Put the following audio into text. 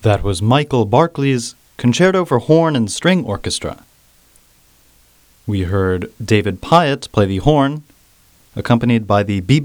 That was Michael Barclay's Concerto for Horn and String Orchestra. We heard David Pyatt play the horn, accompanied by the